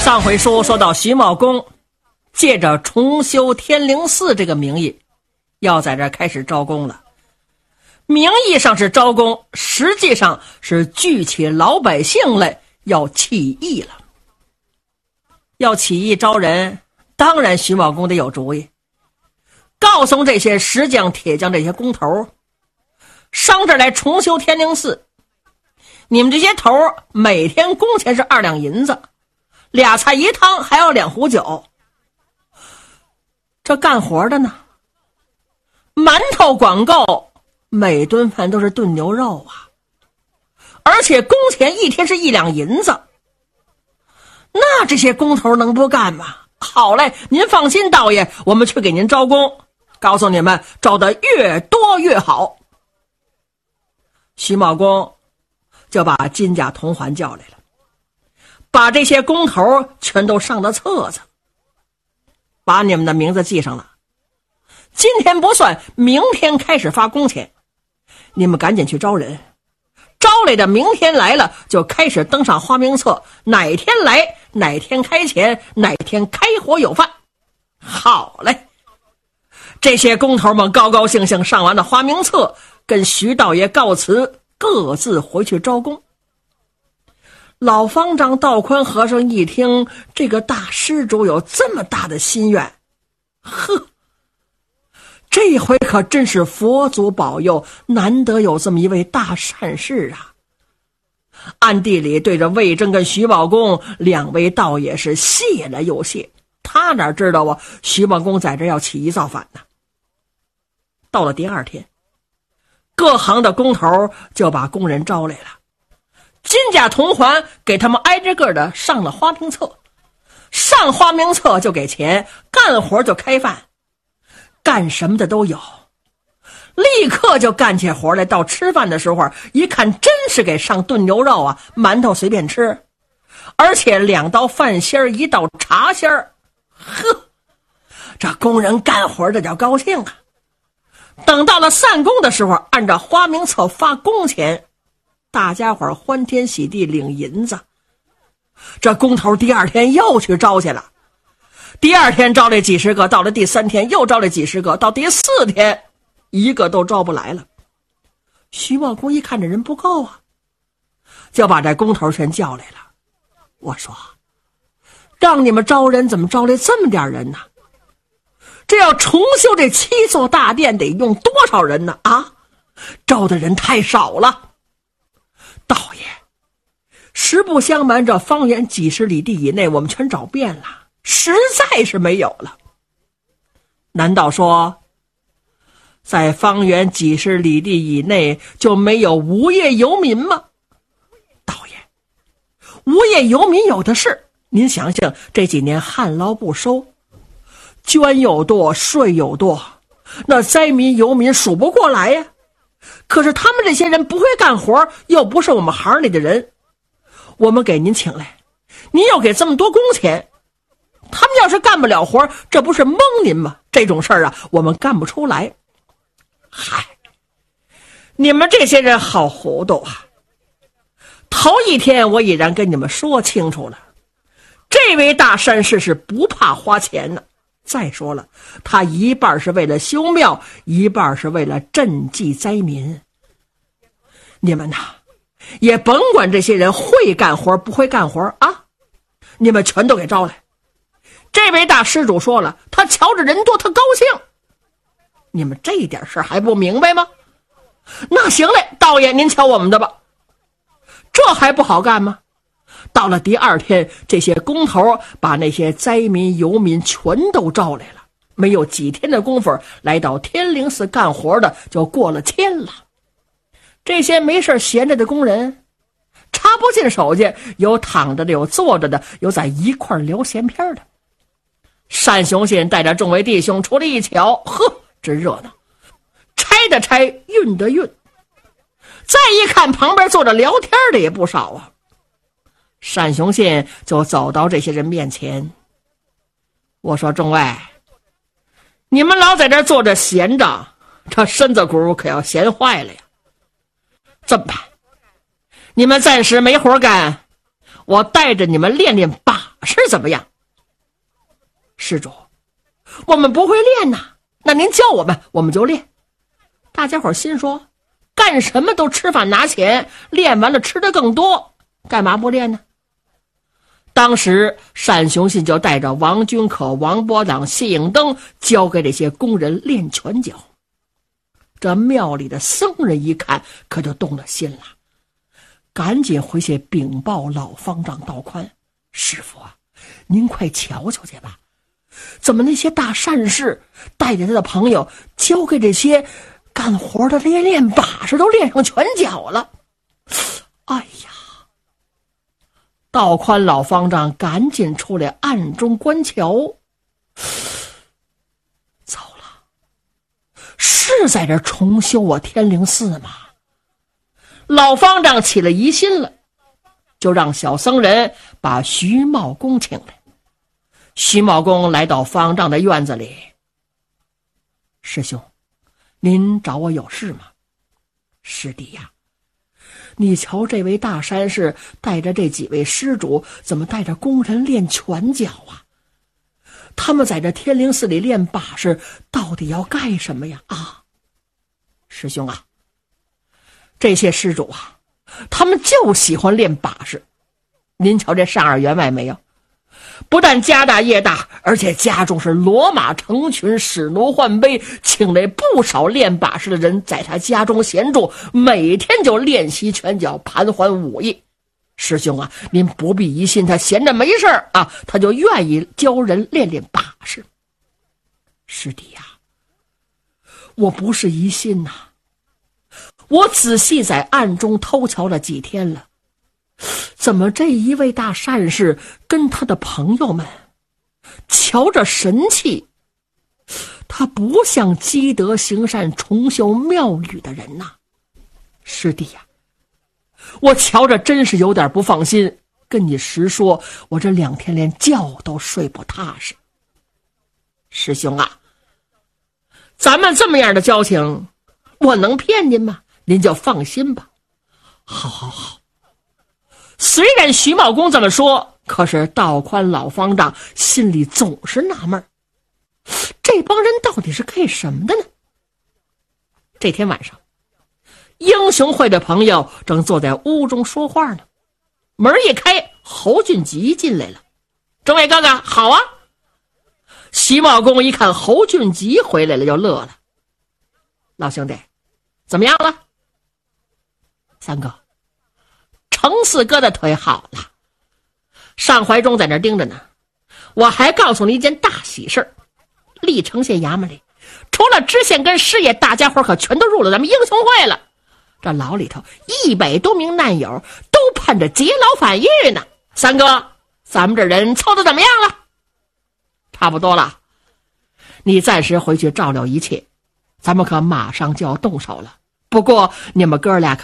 上回书说到徐茂公借着重修天灵寺这个名义要在这开始招工了，名义上是招工，实际上是聚起老百姓来要起义了。要起义招人，当然徐茂公得有主意，告诉这些石匠铁匠这些工头，上这儿来重修天灵寺，你们这些头每天工钱是2两银子，2菜1汤，还要2壶酒。这干活的呢，馒头管够，每顿饭都是炖牛肉啊，而且工钱一天是1两银子，那这些工头能不干吗？好嘞，您放心道爷，我们去给您招工，告诉你们招得越多越好。徐茂公就把金甲铜环叫来了，把这些工头全都上了册子，把你们的名字记上了，今天不算，明天开始发工钱，你们赶紧去招人，招来的明天来了就开始登上花名册，哪天来哪天开钱，哪天开火有饭。好嘞，这些工头们高高兴兴上完了花名册，跟徐道爷告辞，各自回去招工。老方丈道宽和尚一听这个大施主有这么大的心愿，呵，这回可真是佛祖保佑，难得有这么一位大善士啊。暗地里对着魏征跟徐茂公2位道爷是谢了又谢，他哪知道啊，徐茂公在这要起义造反呢。到了第2天，各行的工头就把工人招来了，金甲铜环给他们挨着个的上了花名册，上花名册就给钱，干活就开饭，干什么的都有，立刻就干起活来。到吃饭的时候一看，真是给上炖牛肉啊，馒头随便吃，而且2道饭仙儿1道茶仙儿，呵，这工人干活的叫高兴啊。等到了散工的时候，按照花名册发工钱，大家伙欢天喜地领银子。这工头第2天又去招去了，第2天招来几十个，到了第3天又招来几十个，到第4天一个都招不来了。徐茂公一看这人不够啊，就把这工头全叫来了。我说，让你们招人怎么招来这么点人呢？这要重修这7座大殿得用多少人呢？啊，招的人太少了。道爷，实不相瞒，这方圆几十里地以内我们全找遍了，实在是没有了。难道说在方圆几十里地以内就没有无业游民吗？道爷，无业游民有的是，您想想这几年旱涝不收，捐又多，税又多，那灾民游民数不过来呀。可是他们这些人不会干活，又不是我们行里的人，我们给您请来，您又给这么多工钱，他们要是干不了活，这不是蒙您吗？这种事儿啊，我们干不出来。嗨，你们这些人好糊涂啊！头1天我已然跟你们说清楚了，这位大善士是不怕花钱呢。再说了，他一半是为了修庙，一半是为了赈济灾民。你们呐，也甭管这些人会干活不会干活啊，你们全都给招来。这位大施主说了，他瞧着人多他高兴，你们这一点事还不明白吗？那行嘞，道爷您瞧我们的吧。这还不好干吗？到了第2天，这些工头把那些灾民游民全都招来了，没有几天的功夫，来到天灵寺干活的就过了1000了。这些没事闲着的工人插不进手去，有躺着的，有坐着的，有在一块聊闲篇的。单雄信带着众位弟兄出来一瞧，呵，真热闹，拆的拆，运的运。再一看旁边坐着聊天的也不少啊。单雄信就走到这些人面前，我说，众位，你们老在这坐着闲着，这身子骨可要闲坏了呀。这么办，你们暂时没活干，我带着你们练练把式怎么样？施主，我们不会练呐，那您教我们，我们就练。大家伙心说，干什么都吃饭拿钱，练完了吃的更多，干嘛不练呢？当时单雄信就带着王君可、王伯当、谢应登交给这些工人练拳脚。这庙里的僧人一看，可就动了心了，赶紧回去禀报老方丈道宽：师傅啊，您快瞧瞧去吧，怎么那些大善士带着他的朋友交给这些干活的练把式都练上拳脚了？哎呀！道宽老方丈赶紧出来暗中观瞧，糟了，是在这重修我天灵寺吗？老方丈起了疑心了，就让小僧人把徐茂公请来。徐茂公来到方丈的院子里：师兄，您找我有事吗？师弟呀，你瞧这位大山士带着这几位施主，怎么带着工人练拳脚啊？他们在这天灵寺里练把式，到底要干什么呀？啊，师兄啊，这些施主啊，他们就喜欢练把式。您瞧这上二员外没有？不但家大业大，而且家中是骡马成群，使奴换卑，请来不少练把式的人在他家中闲住，每天就练习拳脚，盘桓武艺。师兄啊，您不必疑心他闲着没事啊，他就愿意教人练练把式。师弟呀，我不是疑心呐，我仔细在暗中偷瞧了几天了，怎么这一位大善士跟他的朋友们瞧着神气，他不像积德行善重修庙宇的人呐。师弟呀，我瞧着真是有点不放心，跟你实说，我这2天连觉都睡不踏实。师兄啊，咱们这么样的交情，我能骗您吗？您就放心吧。好好好。虽然徐茂公这么说，可是道宽老方丈心里总是纳闷，这帮人到底是干什么的呢？这天晚上，英雄会的朋友正坐在屋中说话呢，门一开，侯俊吉进来了。众位哥哥好啊！徐茂公一看侯俊吉回来了，就乐了。老兄弟，怎么样了？三哥，程四哥的腿好了，上怀忠在那盯着呢。我还告诉你一件大喜事儿，历城县衙门里除了知县跟师爷，大家伙可全都入了咱们英雄会了。这牢里头100多名难友都盼着劫牢反狱呢。三哥，咱们这人凑得怎么样了？差不多了，你暂时回去照料一切，咱们可马上就要动手了。不过你们哥俩可